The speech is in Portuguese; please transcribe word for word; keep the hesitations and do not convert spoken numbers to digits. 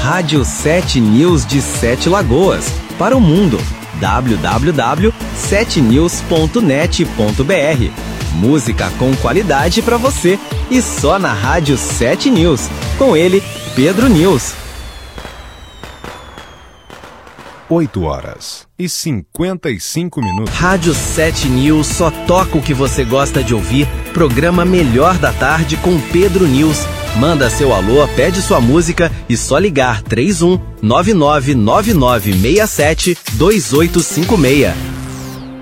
Rádio sete News de Sete Lagoas, para o mundo. w w w ponto sete news ponto net ponto b r. Música com qualidade para você e só na Rádio sete News. Com ele, Pedro News. oito horas e cinquenta e cinco minutos. Rádio sete News só toca o que você gosta de ouvir. Programa Melhor da Tarde com Pedro News. Manda seu alô, pede sua música e só ligar três um nove nove nove nove seis sete dois oito cinco seis.